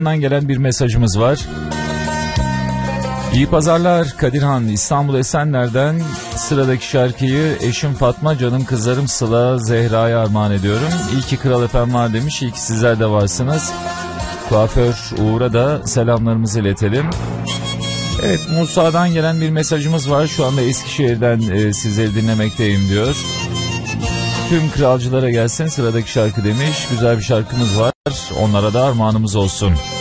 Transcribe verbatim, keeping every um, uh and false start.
gelen bir mesajımız var. İyi pazarlar Kadirhan, İstanbul Esenler'den sıradaki şarkıyı eşim Fatma, canım kızlarım Sıla, Zehra'ya armağan ediyorum. İyi ki Kral F M var demiş, iyi ki sizler de varsınız. Kuaför Uğur'a da selamlarımızı iletelim. Evet, Musa'dan gelen bir mesajımız var. Şu anda Eskişehir'den e, sizleri dinlemekteyim diyor. Tüm kralcılara gelsin sıradaki şarkı demiş. Güzel bir şarkımız var. Onlara da armağanımız olsun.